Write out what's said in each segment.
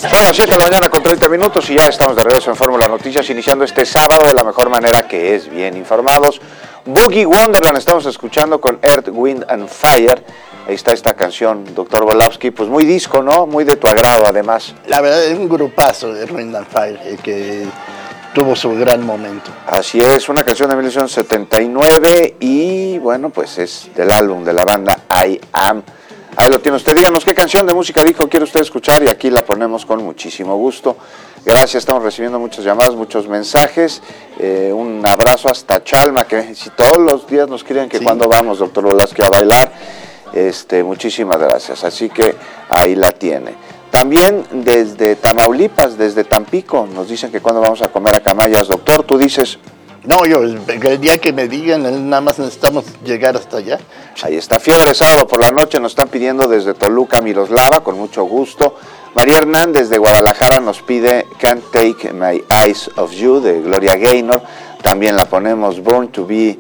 Son las 7 de la mañana con 30 minutos y ya estamos de regreso en Fórmula Noticias, iniciando este sábado de la mejor manera, que es bien informados. Boogie Wonderland estamos escuchando con Earth, Wind and Fire. Ahí está esta canción, Dr. Volowski, pues muy disco, ¿no? Muy de tu agrado, además. La verdad es un grupazo de Wind and Fire, que tuvo su gran momento. Así es, una canción de 1979 y bueno, pues es del álbum de la banda I Am. Ahí lo tiene usted. Díganos qué canción de música disco quiere usted escuchar y aquí la ponemos con muchísimo gusto. Gracias, estamos recibiendo muchas llamadas, muchos mensajes. Un abrazo hasta Chalma, que si todos los días nos quieren que sí. Cuando vamos, doctor Volowski, a bailar. Muchísimas gracias. Así que ahí la tiene. También desde Tamaulipas, desde Tampico, nos dicen que cuando vamos a comer a Camayas. Doctor, tú dices... No, yo, el día que me digan, nada más necesitamos llegar hasta allá. Ahí está, Fiebre, sábado por la noche, nos están pidiendo desde Toluca, Miroslava, con mucho gusto. María Hernández de Guadalajara nos pide Can't Take My Eyes Off You, de Gloria Gaynor. También la ponemos Born to Be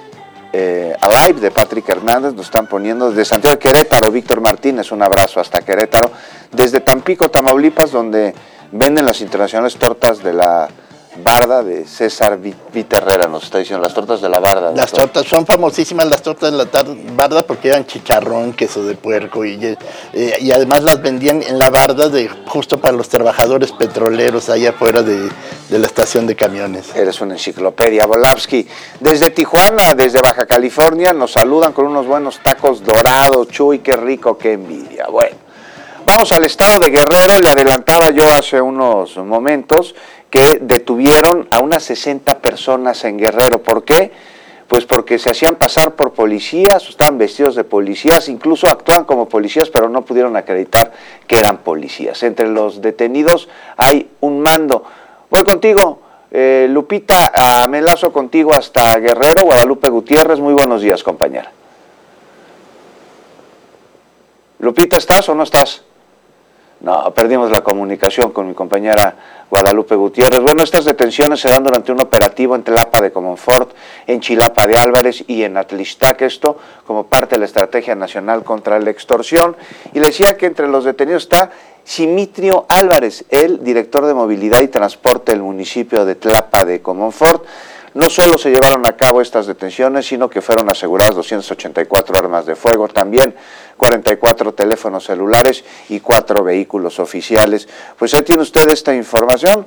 Alive, de Patrick Hernández, nos están poniendo. Desde Santiago de Querétaro, Víctor Martínez, un abrazo hasta Querétaro. Desde Tampico, Tamaulipas, donde venden las internacionales tortas de la Barda, de César Viterrera, nos está diciendo, las tortas de la Barda. Las tortas, son famosísimas las tortas de la Barda porque eran chicharrón, queso de puerco y además las vendían en la Barda justo para los trabajadores petroleros allá afuera de la estación de camiones. Eres una enciclopedia, Volowski. Desde Tijuana, desde Baja California, nos saludan con unos buenos tacos dorados. Chuy, qué rico, qué envidia. Bueno, vamos al estado de Guerrero. Le adelantaba yo hace unos momentos que detuvieron a unas 60 personas en Guerrero. ¿Por qué? Pues porque se hacían pasar por policías, estaban vestidos de policías, incluso actúan como policías, pero no pudieron acreditar que eran policías. Entre los detenidos hay un mando. Voy contigo, Lupita, me enlazo contigo hasta Guerrero. Guadalupe Gutiérrez, muy buenos días, compañera. Lupita, ¿estás o no estás? No, perdimos la comunicación con mi compañera Guadalupe Gutiérrez. Bueno, estas detenciones se dan durante un operativo en Tlapa de Comonfort, en Chilapa de Álvarez y en Atlixtac, esto como parte de la Estrategia Nacional contra la Extorsión. Y le decía que entre los detenidos está Simitrio Álvarez, el director de Movilidad y Transporte del municipio de Tlapa de Comonfort. No solo se llevaron a cabo estas detenciones, sino que fueron aseguradas 284 armas de fuego, también 44 teléfonos celulares y 4 vehículos oficiales. Pues ahí tiene usted esta información.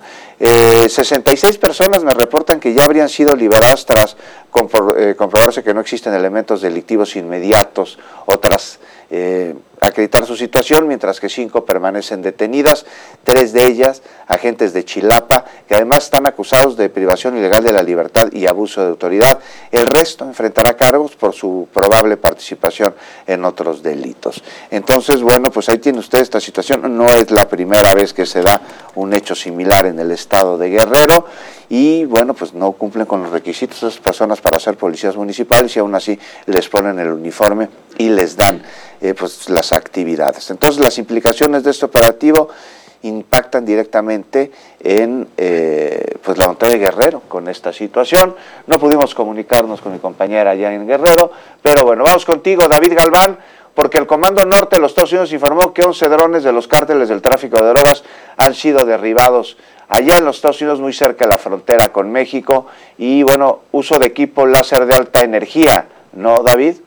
66 personas me reportan que ya habrían sido liberadas tras comprobarse que no existen elementos delictivos inmediatos o tras acreditar su situación, mientras que 5 permanecen detenidas, 3 de ellas agentes de Chilapa, que además están acusados de privación ilegal de la libertad y abuso de autoridad. El resto enfrentará cargos por su probable participación en otros delitos. Entonces, bueno, pues ahí tiene usted esta situación. No es la primera vez que se da un hecho similar en el estado de Guerrero y, bueno, pues no cumplen con los requisitos de esas personas para ser policías municipales y aún así les ponen el uniforme y les dan pues las actividades. Entonces, las implicaciones de este operativo impactan directamente en pues la montaña de Guerrero con esta situación. No pudimos comunicarnos con mi compañera allá en Guerrero, pero bueno, vamos contigo, David Galván, porque el Comando Norte de los Estados Unidos informó que 11 drones de los cárteles del tráfico de drogas han sido derribados allá en los Estados Unidos, muy cerca de la frontera con México, y bueno, uso de equipo láser de alta energía, ¿no, David?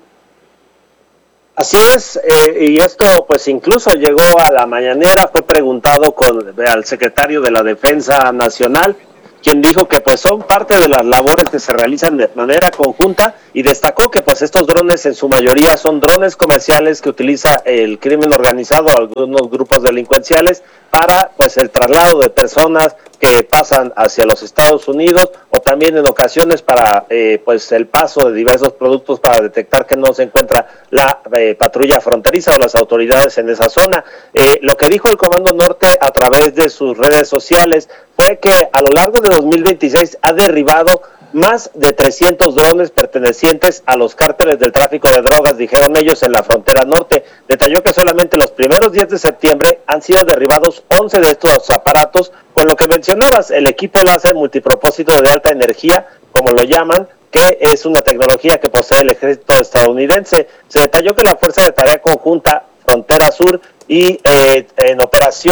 Así es, y esto pues incluso llegó a la mañanera, fue preguntado al secretario de la Defensa Nacional, quien dijo que pues son parte de las labores que se realizan de manera conjunta y destacó que pues estos drones en su mayoría son drones comerciales que utiliza el crimen organizado, algunos grupos delincuenciales, para pues el traslado de personas que pasan hacia los Estados Unidos o también en ocasiones para pues el paso de diversos productos para detectar que no se encuentra la patrulla fronteriza o las autoridades en esa zona. Lo que dijo el Comando Norte a través de sus redes sociales fue que a lo largo de 2026 ha derribado más de 300 drones pertenecientes a los cárteles del tráfico de drogas, dijeron ellos, en la frontera norte. Detalló que solamente los primeros días de septiembre han sido derribados 11 de estos aparatos, con lo que mencionabas, el equipo láser multipropósito de alta energía, como lo llaman, que es una tecnología que posee el ejército estadounidense. Se detalló que la Fuerza de Tarea Conjunta Frontera Sur y en operación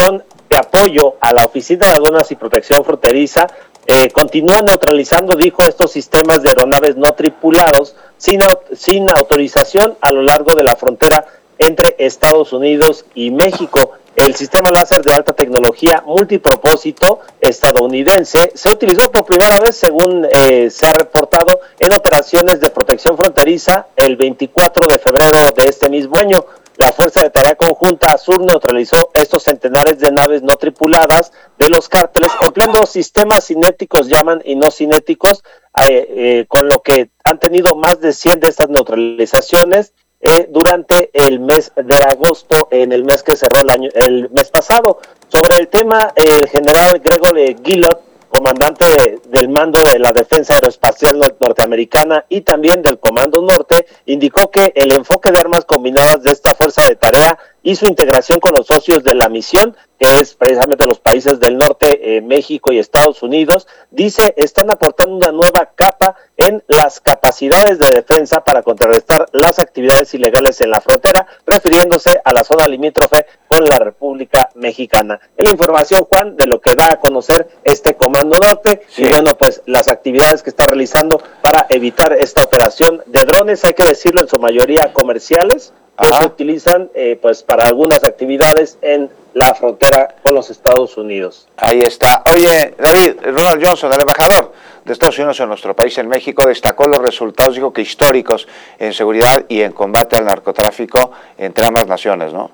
de apoyo a la Oficina de Aduanas y Protección Fronteriza continúa neutralizando, dijo, estos sistemas de aeronaves no tripulados sin autorización a lo largo de la frontera entre Estados Unidos y México. El sistema láser de alta tecnología multipropósito estadounidense se utilizó por primera vez, según se ha reportado, en operaciones de protección fronteriza el 24 de febrero de este mismo año. La Fuerza de Tarea Conjunta Sur neutralizó estos centenares de naves no tripuladas de los cárteles, empleando sistemas cinéticos, llaman, y no cinéticos, con lo que han tenido más de 100 de estas neutralizaciones durante el mes de agosto, en el mes que cerró el mes pasado. Sobre el tema, el general Gregory Guillot, comandante del mando de la Defensa Aeroespacial Norteamericana y también del Comando Norte, indicó que el enfoque de armas combinadas de esta fuerza de tarea y su integración con los socios de la misión, que es precisamente los países del norte, México y Estados Unidos, dice, están aportando una nueva capa en las capacidades de defensa para contrarrestar las actividades ilegales en la frontera, refiriéndose a la zona limítrofe con la República Mexicana. Es la información, Juan, de lo que da a conocer este Comando Norte, sí. Y bueno, pues las actividades que está realizando para evitar esta operación de drones, hay que decirlo, en su mayoría comerciales, que se utilizan pues para algunas actividades en la frontera con los Estados Unidos. Ahí está. Oye, David, Ronald Johnson, el embajador de Estados Unidos en nuestro país, en México, destacó los resultados, dijo que históricos en seguridad y en combate al narcotráfico entre ambas naciones, ¿no?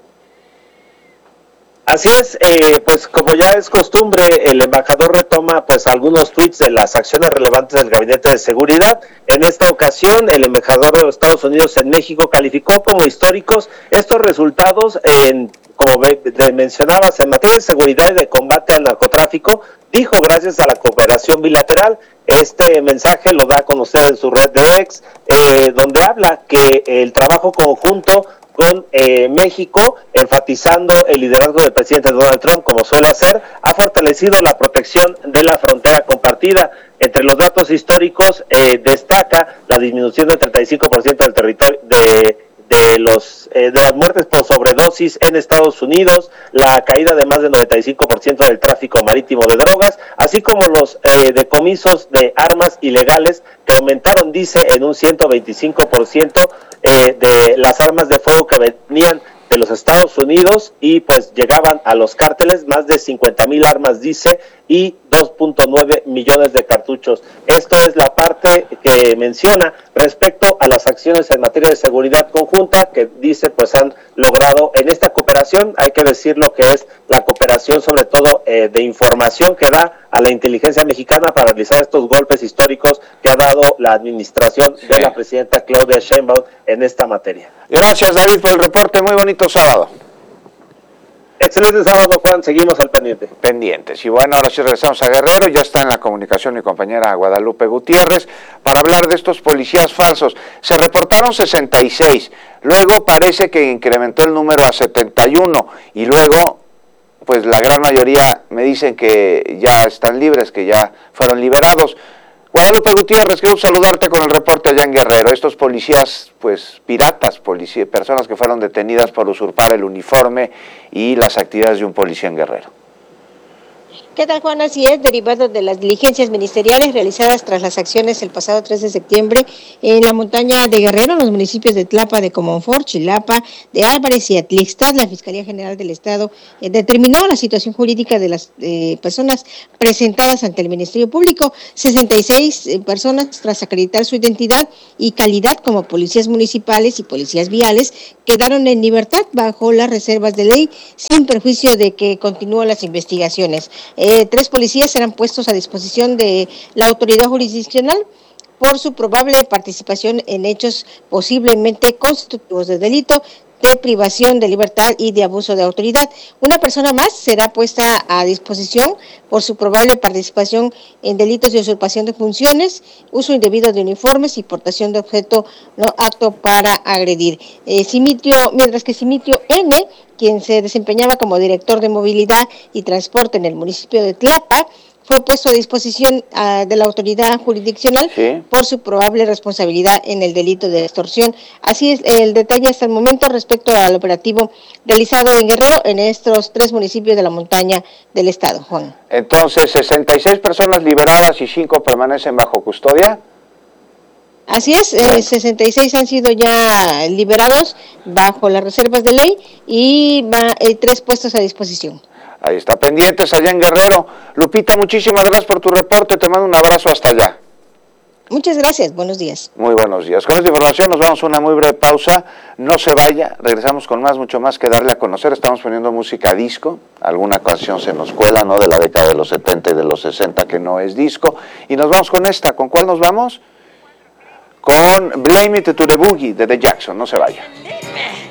Así es, pues como ya es costumbre, el embajador retoma pues algunos tweets de las acciones relevantes del Gabinete de Seguridad. En esta ocasión, el embajador de los Estados Unidos en México calificó como históricos estos resultados como mencionabas, en materia de seguridad y de combate al narcotráfico. Dijo, gracias a la cooperación bilateral. Este mensaje lo da a conocer en su red de X, donde habla que el trabajo conjunto con México, enfatizando el liderazgo del presidente Donald Trump, como suele hacer, ha fortalecido la protección de la frontera compartida. Entre los datos históricos destaca la disminución del 35% del territorio de las muertes por sobredosis en Estados Unidos, la caída de más del 95% del tráfico marítimo de drogas, así como los decomisos de armas ilegales que aumentaron, dice, en un 125% de las armas de fuego que venían de los Estados Unidos y pues llegaban a los cárteles, más de 50,000 armas, dice, y 2.9 millones de cartuchos. Esto es la parte que menciona respecto a las acciones en materia de seguridad conjunta que dice pues han logrado en esta cooperación. Hay que decir lo que es la cooperación, sobre todo de información que da a la inteligencia mexicana para realizar estos golpes históricos que ha dado la administración de la presidenta Claudia Sheinbaum en esta materia. Gracias, David, por el reporte. Muy bonito sábado. Excelente sábado, Juan. Seguimos al pendiente. Pendientes. Y bueno, ahora sí regresamos a Guerrero. Ya está en la comunicación mi compañera Guadalupe Gutiérrez para hablar de estos policías falsos. Se reportaron 66. Luego parece que incrementó el número a 71. Y luego, pues la gran mayoría me dicen que ya están libres, que ya fueron liberados. Guadalupe Gutiérrez, quiero saludarte con el reporte allá en Guerrero. Estos policías, pues piratas, personas que fueron detenidas por usurpar el uniforme y las actividades de un policía en Guerrero. ¿Qué tal, Juan? Así es, derivado de las diligencias ministeriales realizadas tras las acciones el pasado 3 de septiembre en la montaña de Guerrero, en los municipios de Tlapa de Comonfort, Chilapa, de Álvarez y Atlixtlas, la Fiscalía General del Estado determinó la situación jurídica de las personas presentadas ante el Ministerio Público. 66 personas, tras acreditar su identidad y calidad como policías municipales y policías viales, quedaron en libertad bajo las reservas de ley, sin perjuicio de que continúan las investigaciones. 3 policías serán puestos a disposición de la autoridad jurisdiccional por su probable participación en hechos posiblemente constitutivos de delito, de privación de libertad y de abuso de autoridad. Una persona más será puesta a disposición por su probable participación en delitos de usurpación de funciones, uso indebido de uniformes y portación de objeto no apto para agredir. Mientras que Simitio N., quien se desempeñaba como director de movilidad y transporte en el municipio de Tlapa, fue puesto a disposición de la autoridad jurisdiccional por su probable responsabilidad en el delito de extorsión. Así es el detalle hasta el momento respecto al operativo realizado en Guerrero en estos 3 municipios de la montaña del estado, Juan. Entonces, 66 personas liberadas y 5 permanecen bajo custodia. Así es, 66 han sido ya liberados bajo las reservas de ley y 3 puestos a disposición. Ahí está, pendientes allá en Guerrero. Lupita, muchísimas gracias por tu reporte, te mando un abrazo hasta allá. Muchas gracias, buenos días. Muy buenos días. Con esta información nos vamos a una muy breve pausa. No se vaya, regresamos con mucho más que darle a conocer. Estamos poniendo música disco. Alguna canción se nos cuela, ¿no? De la década de los 70 y de los 60 que no es disco. Y nos vamos con esta. ¿Con cuál nos vamos? Con Blame It to the Boogie de The Jackson. No se vaya.